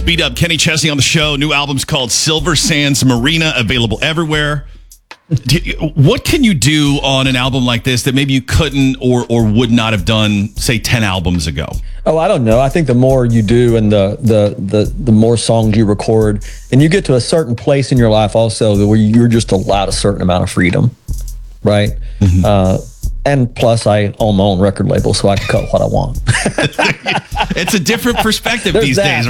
Speed Up, Kenny Chesney on the show. New album's called Silver Sands Marina, available everywhere. What can you do on an album like this that maybe you couldn't or would not have done, say, 10 albums ago? Oh, I don't know. I think the more you do and the more songs you record, and you get to a certain place in your life also where you're just allowed a certain amount of freedom, right? And plus, I own my own record label, so I can cut what I want. It's a different perspective There's these that. days.